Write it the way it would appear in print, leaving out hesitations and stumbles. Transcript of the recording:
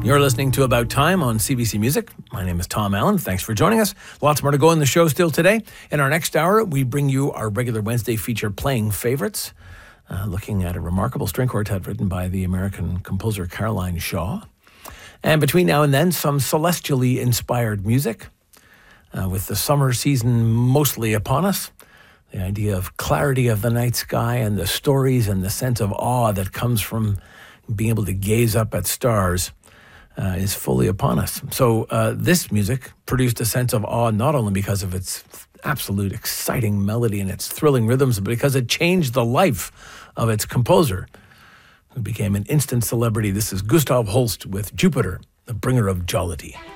You're listening to About Time on CBC Music. My name is Tom Allen. Thanks for joining us. Lots more to go in the show still today. In our next hour, we bring you our regular Wednesday feature, Playing Favorites, looking at a remarkable string quartet written by the American composer Caroline Shaw. And between now and then, some celestially inspired music, with the summer season mostly upon us. The idea of clarity of the night sky and the stories and the sense of awe that comes from being able to gaze up at stars is fully upon us. So this music produced a sense of awe not only because of its absolute exciting melody and its thrilling rhythms, but because it changed the life of its composer, who became an instant celebrity. This is Gustav Holst with Jupiter, the bringer of jollity.